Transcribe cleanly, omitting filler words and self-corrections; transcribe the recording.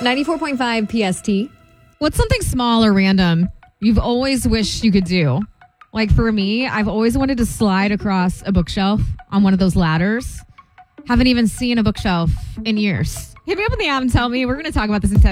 94.5 PST. What's something small or random you've always wished you could do? Like for me, I've always wanted to slide across a bookshelf on one of those ladders. Haven't even seen a bookshelf in years. Hit me up in the app and tell me. We're going to talk about this in 10